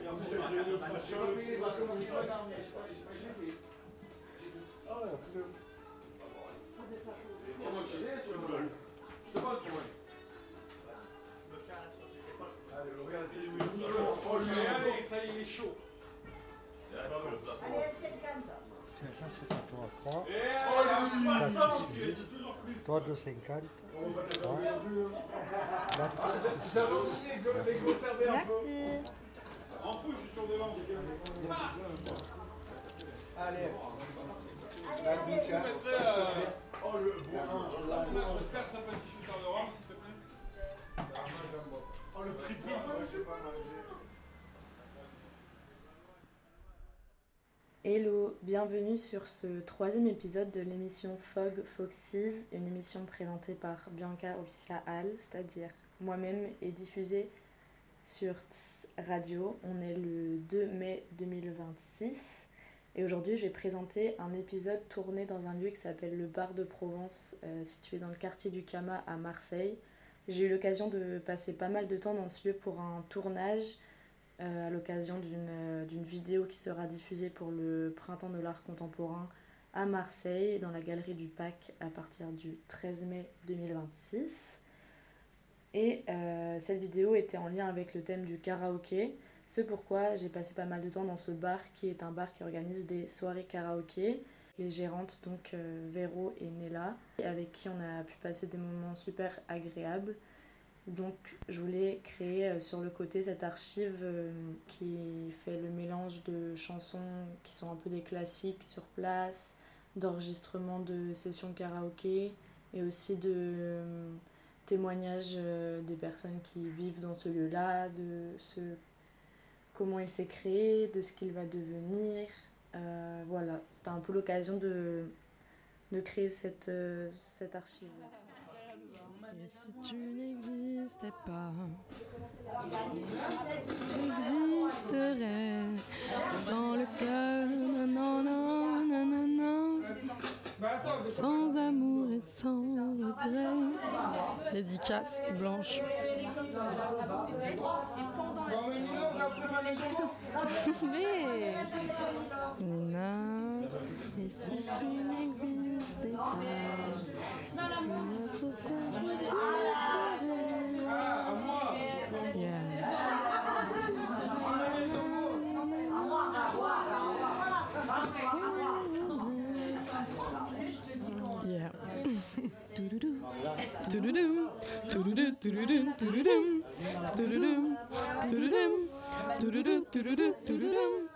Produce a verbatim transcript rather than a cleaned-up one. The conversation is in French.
Allez, ça y est, il est chaud. Allez, cinquanta. cinquantaquattro, Oh, cinquanta, Merci. en fou, je suis sur devant. Allez. Est-ce que tu mettrais euh, oh, le bon ça peut être quatre petits shooters de rhum, s'il te plaît. Oh, le triple feu. Hello, bienvenue sur ce troisième épisode de l'émission Fog Foxes, une émission présentée par Bianca Officia Hall, c'est-à-dire moi-même, et diffusée sur Tss Radio. On est le deux mai deux mille vingt-six et aujourd'hui j'ai présenté un épisode tourné dans un lieu qui s'appelle le Bar de Provence, euh, situé dans le quartier du Camas à Marseille. J'ai eu l'occasion de passer pas mal de temps dans ce lieu pour un tournage Euh, à l'occasion d'une, euh, d'une vidéo qui sera diffusée pour le Printemps de l'Art Contemporain à Marseille, dans la Galerie du Pac, à partir du treize mai deux mille vingt-six. Et euh, cette vidéo était en lien avec le thème du karaoké, ce pourquoi j'ai passé pas mal de temps dans ce bar, qui est un bar qui organise des soirées karaoké. Les gérantes, donc euh, Véro et Nella, avec qui on a pu passer des moments super agréables. Donc je voulais créer euh, sur le côté cette archive euh, qui fait le mélange de chansons qui sont un peu des classiques sur place, d'enregistrements de sessions karaoké et aussi de euh, témoignages euh, des personnes qui vivent dans ce lieu-là, de ce, comment il s'est créé, de ce qu'il va devenir. Euh, voilà, c'était un peu l'occasion de, de créer cette, euh, cette archive. Et si tu n'existais pas, j'existerais dans le cœur, non, non, non, non, non, sans amour et sans regret. Dédicace Blanche. Mais Nina, et si tu n'existais pas, tu ne pourquoi j'existerais. Yeah. Yeah. Tududum, tududum, tududum, tududum, tududum, tududum, tududum, tududum, tududum, tududum.